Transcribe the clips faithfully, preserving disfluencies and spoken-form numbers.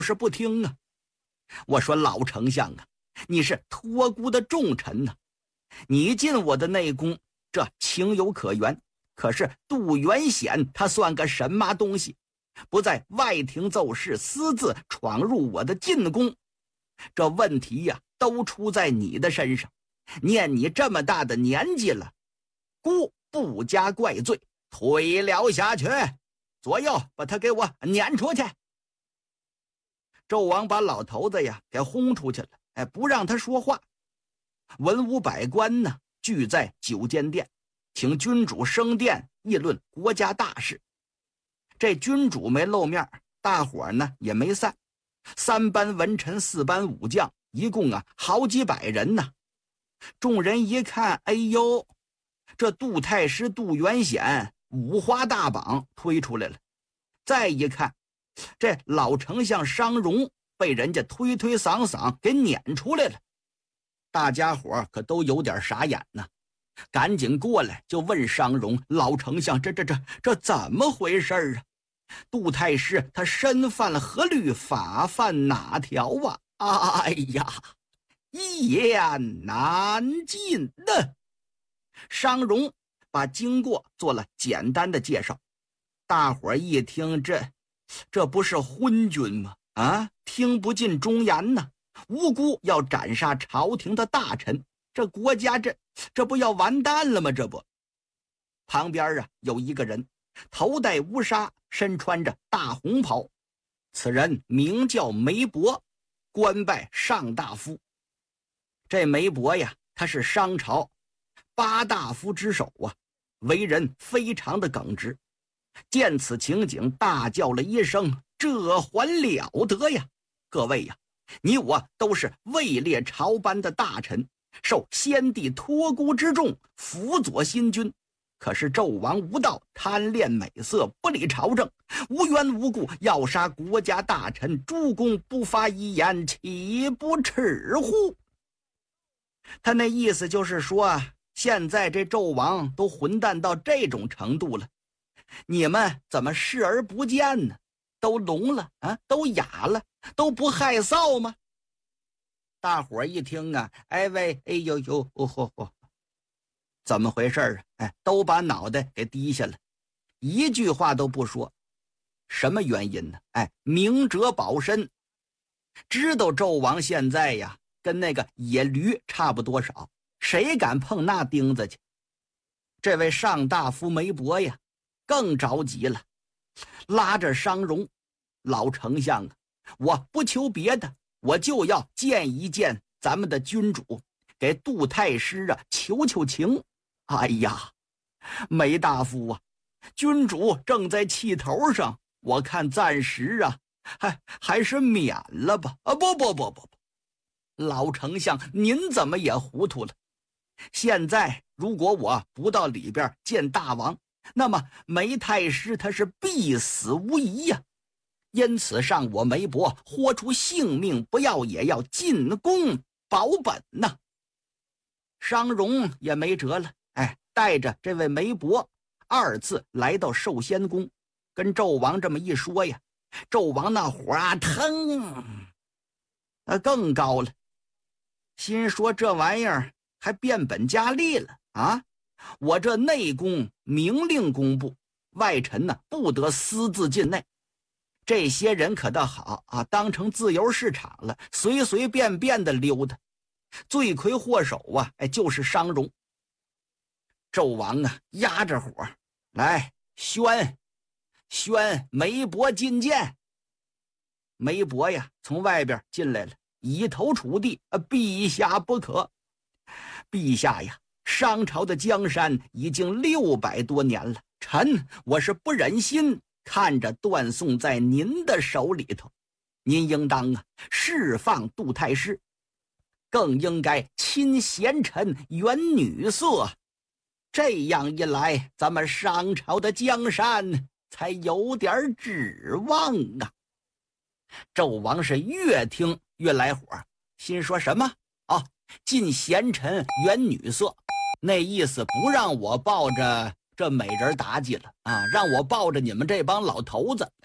是不听啊。我说老丞相啊，你是托孤的重臣呐、啊，你进我的内宫，这情有可原。可是杜元显他算个什么东西？不在外廷奏事，私自闯入我的进宫，这问题呀、啊，都出在你的身上。念你这么大的年纪了，孤不加怪罪，推了下去。左右把他给我撵出去。纣王把老头子呀给轰出去了，哎，不让他说话。文武百官呢聚在九间殿，请君主升殿议论国家大事。这君主没露面，大伙儿呢也没散。三班文臣，四班武将，一共啊好几百人呢。众人一看，哎呦，这杜太师杜元显五花大绑推出来了。再一看，这老丞相商容被人家推推搡搡给撵出来了。大家伙可都有点傻眼呢，赶紧过来就问商容：老丞相，这这这这怎么回事啊？杜太师他身犯何律，法犯哪条啊？哎呀，一言难尽的。商容把经过做了简单的介绍。大伙儿一听，这这不是昏君吗？啊，听不进忠言呢，无辜要斩杀朝廷的大臣，这国家这这不要完蛋了吗？这不，旁边啊有一个人，头戴乌纱，身穿着大红袍，此人名叫梅伯，官拜上大夫。这梅伯呀，他是商朝八大夫之首啊，为人非常的耿直。见此情景，大叫了一声：这还了得呀！各位呀，你我都是位列朝班的大臣，受先帝托孤之重，辅佐新君。可是纣王无道，贪恋美色，不理朝政，无缘无故要杀国家大臣，诸公不发一言，岂不耻乎？他那意思就是说，现在这纣王都混蛋到这种程度了，你们怎么视而不见呢？都聋了啊，都哑了，都不害臊吗？大伙儿一听啊，哎喂，哎呦呦，哦吼吼，怎么回事啊？哎，都把脑袋给低下了，一句话都不说。什么原因呢？哎，明哲保身，知道纣王现在呀跟那个野驴差不多少，谁敢碰那钉子去？这位上大夫梅伯呀更着急了，拉着商容：老丞相啊，我不求别的，我就要见一见咱们的君主，给杜太师啊求求情。哎呀，梅大夫啊，君主正在气头上，我看暂时啊还还是免了吧。啊不不不不不，老丞相您怎么也糊涂了？现在如果我不到里边见大王，那么梅太师他是必死无疑呀、啊。因此上我梅伯豁出性命不要也要进宫保本呐、啊。商容也没辙了，哎，带着这位梅伯二次来到寿仙宫，跟纣王这么一说呀，纣王那火啊腾啊更高了，心说这玩意儿还变本加厉了啊！我这内宫明令公布，外臣呢不得私自进内。这些人可倒好啊，当成自由市场了，随随便便的溜达。罪魁祸首啊，哎，就是商容。纣王啊，压着火来宣宣梅伯觐见。梅伯呀，从外边进来了，以头触地，啊，陛下不可。陛下呀，商朝的江山已经六百多年了，臣我是不忍心看着断送在您的手里头。您应当啊释放杜太师，更应该亲贤臣远女色，这样一来，咱们商朝的江山才有点指望啊。纣王是越听越来火，心说什么哦，近贤臣远女色，那意思不让我抱着这美人妲己了啊，让我抱着你们这帮老头子。哎，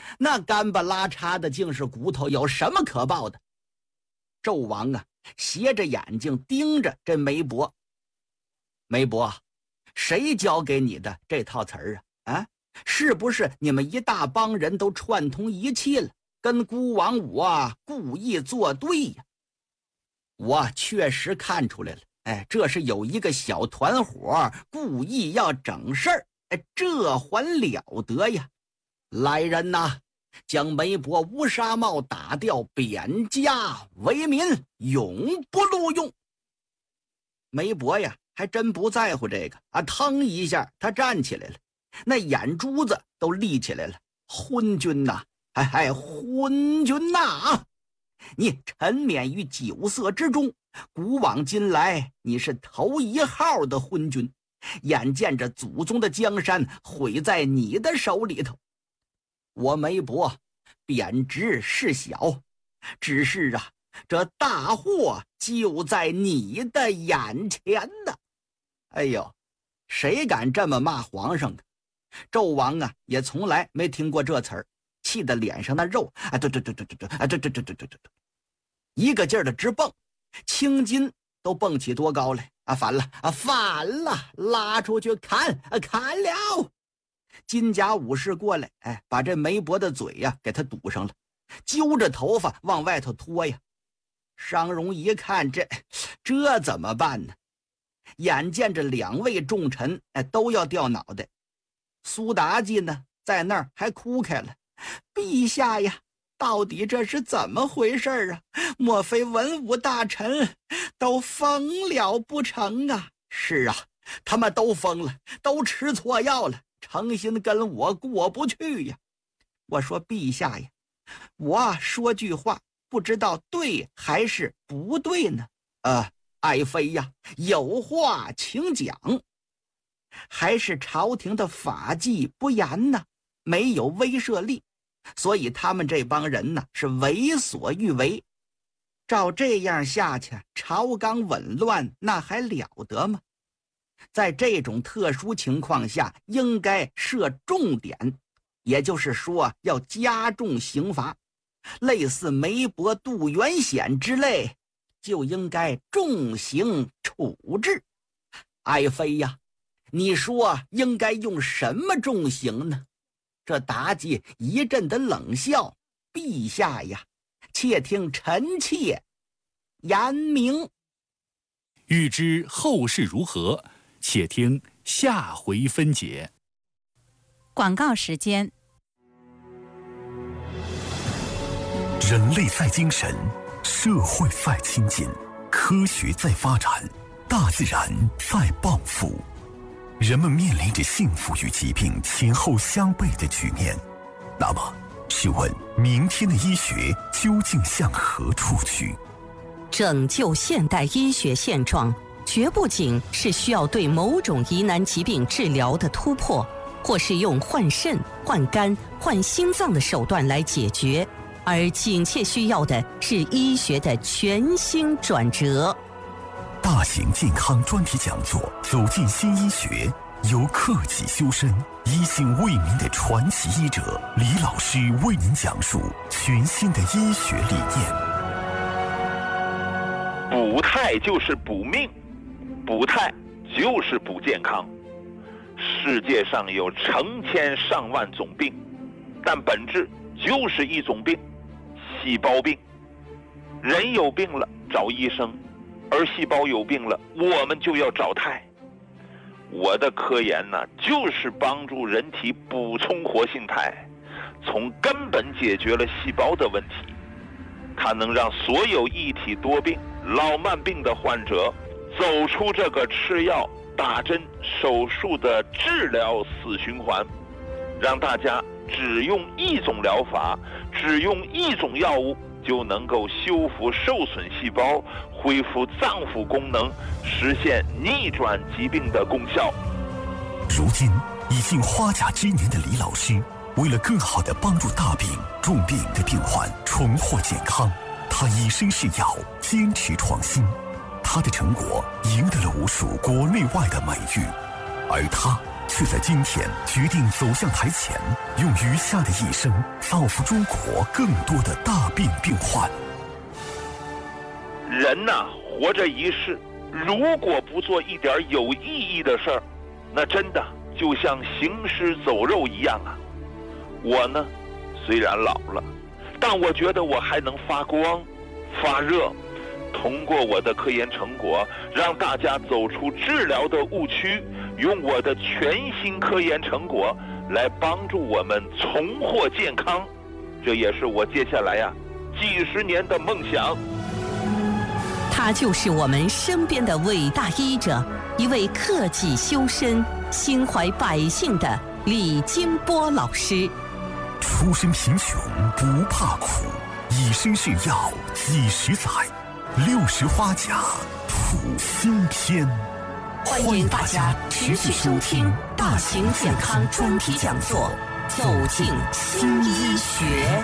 那干巴拉碴的竟是骨头，有什么可报的？纣王啊，斜着眼睛盯着这梅伯。梅伯，谁教给你的这套词儿啊？啊，是不是你们一大帮人都串通一气了，跟孤王我故意作对呀？我确实看出来了，哎，这是有一个小团伙故意要整事儿，哎，这还了得呀！来人呐，将梅伯乌纱帽打掉，贬家为民，永不录用。梅伯呀，还真不在乎这个啊！腾一下，他站起来了，那眼珠子都立起来了。昏君呐，哎哎，昏君呐！你沉湎于酒色之中，古往今来，你是头一号的昏君。眼见着祖宗的江山毁在你的手里头，我梅伯贬值是小，只是啊，这大祸就在你的眼前呢。哎呦，谁敢这么骂皇上的？纣王啊，也从来没听过这词儿，气得脸上那肉啊，对对对对对对，啊对对对对对对对，一个劲儿的直蹦，青筋都蹦起多高来啊！反了啊，反了！拉出去砍啊，砍了！金甲武士过来，哎，把这梅伯的嘴呀、啊、给他堵上了，揪着头发往外头拖呀。商容一看，这这怎么办呢？眼见着两位重臣，哎，都要掉脑袋。苏妲己呢，在那儿还哭开了：“陛下呀，到底这是怎么回事啊？莫非文武大臣都疯了不成啊？”“是啊，他们都疯了，都吃错药了，诚心跟我过不去呀。”我说：“陛下呀，我说句话，不知道对还是不对呢？”“呃，爱妃呀，有话请讲。还是朝廷的法纪不严呢，没有威慑力，所以他们这帮人呢是为所欲为。照这样下去，朝纲紊乱，那还了得吗？在这种特殊情况下，应该设重点，也就是说要加重刑罚，类似梅伯、杜元显之类，就应该重刑处置。爱妃呀，你说应该用什么重刑呢？”这妲己一阵的冷笑：“陛下呀，且听臣妾言明。” 欲知后事如何，且听下回分解。 广告时间。 人类在精神，社会在亲近，科学在发展，大自然在报复。人们面临着幸福与疾病前后相悖的局面，那么试问明天的医学究竟向何处去？ 拯救现代医学现状，绝不仅是需要对某种疑难疾病治疗的突破，或是用换肾、换肝、换心脏的手段来解决，而紧切需要的是医学的全新转折。 大型健康专题讲座《走进新医学》，由克己修身、一心为民的传奇医者李老师为您讲述全新的医学理念。 补态就是补命，补态就是补健康。世界上有成千上万种病，但本质就是一种病——细胞病。人有病了找医生，而细胞有病了，我们就要找态。我的科研呢，就是帮助人体补充活性肽，从根本解决了细胞的问题。它能让所有异体多病、老慢病的患者走出这个吃药、打针、手术的治疗死循环，让大家只用一种疗法，只用一种药物，就能够修复受损细胞，恢复脏腑功能，实现逆转疾病的功效。 如今已近花甲之年的李老师，为了更好地帮助大病重病的病患重获健康，他以身试药，坚持创新。他的成果赢得了无数国内外的美誉，而他却在今天决定走向台前，用余下的一生造福中国更多的大病病患。 人呐、啊，活着一世，如果不做一点有意义的事儿，那真的就像行尸走肉一样啊。我呢，虽然老了，但我觉得我还能发光发热，通过我的科研成果让大家走出治疗的误区，用我的全新科研成果来帮助我们重获健康，这也是我接下来呀、啊、几十年的梦想。 他就是我们身边的伟大医者，一位克己修身、心怀百姓的李金波老师。 出身贫穷不怕苦，以身试药几十载，六十花甲谱新篇。 欢迎大家持续收听大型健康专题讲座，走进新医学。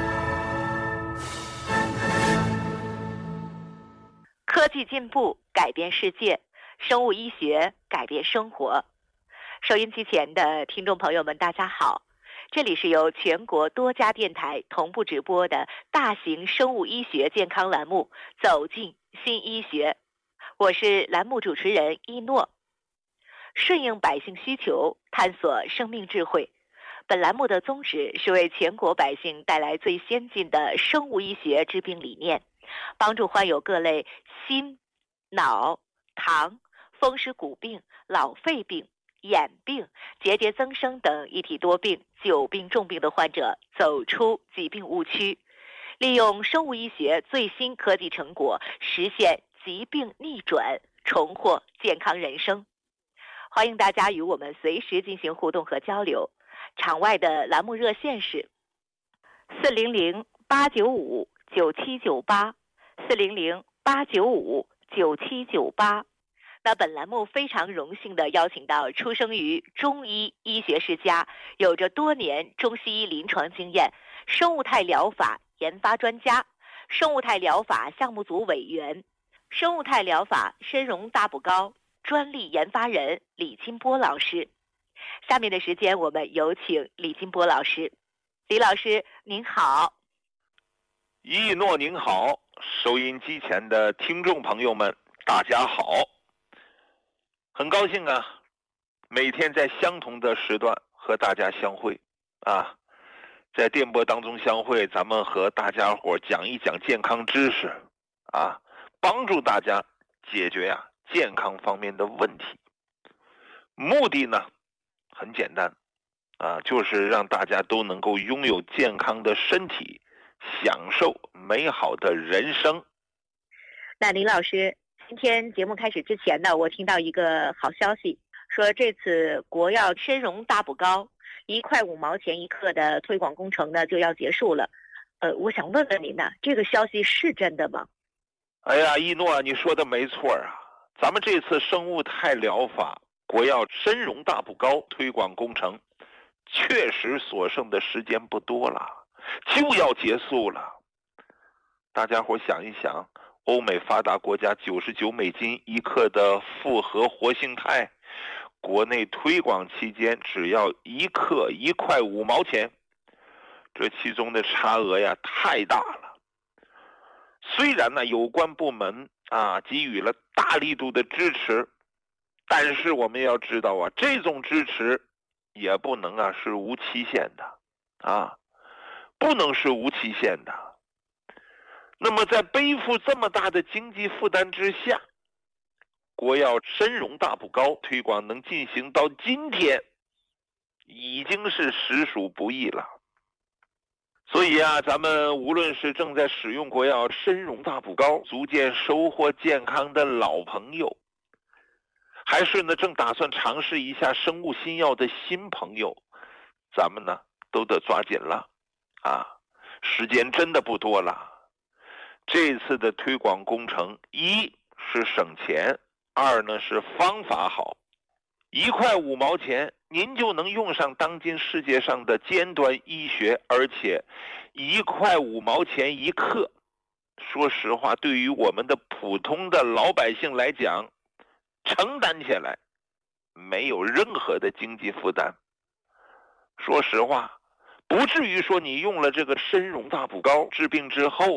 科技进步改变世界，生物医学改变生活。收音机前的听众朋友们，大家好，这里是由全国多家电台同步直播的大型生物医学健康栏目《走进新医学》，我是栏目主持人一诺。顺应百姓需求，探索生命智慧。本栏目的宗旨是为全国百姓带来最先进的生物医学治病理念，帮助患有各类心、脑、糖、风湿骨病、老肺病、眼病、结节增生等一体多病、久病重病的患者走出疾病误区，利用生物医学最新科技成果，实现疾病逆转，重获健康人生。欢迎大家与我们随时进行互动和交流。场外的栏目热线是四零零八九五九七九八，四零零八九五九七九八。那本栏目非常荣幸地邀请到出生于中医医学世家，有着多年中西医临床经验，生物态疗法研发专家，生物态疗法项目组委员，生物态疗法参荣大补膏专利研发人李金波老师。下面的时间我们有请李金波老师。李老师您好。 一诺您好，收音机前的听众朋友们大家好。很高兴啊，每天在相同的时段和大家相会啊，在电波当中相会，咱们和大家伙讲一讲健康知识啊，帮助大家解决呀、啊、健康方面的问题。目的呢很简单啊，就是让大家都能够拥有健康的身体，享受美好的人生。 那林老师，今天节目开始之前呢，我听到一个好消息，说这次国药参荣大补膏一块五毛钱一克的推广工程呢就要结束了。呃，我想问问您呢，这个消息是真的吗？ 哎呀，一诺，你说的没错啊，咱们这次生物态疗法国药参荣大补膏推广工程，确实所剩的时间不多了，就要结束了。大家伙想一想，欧美发达国家九十九美金一克的复合活性肽，国内推广期间只要一克一块五毛钱，这其中的差额呀太大了。虽然呢有关部门啊给予了大力度的支持，但是我们要知道啊，这种支持也不能啊是无期限的啊，不能是无期限的。那么在背负这么大的经济负担之下，国药参荣大补膏推广能进行到今天，已经是实属不易了。所以啊，咱们无论是正在使用国药参荣大补膏逐渐收获健康的老朋友，还是呢正打算尝试一下生物新药的新朋友，咱们呢都得抓紧了啊，时间真的不多了。这次的推广工程，一是省钱，二呢是方法好。一块五毛钱，您就能用上当今世界上的尖端医学，而且一块五毛钱一克，说实话，对于我们的普通的老百姓来讲，承担起来没有任何的经济负担。说实话，不至于说你用了这个参茸大补膏治病之后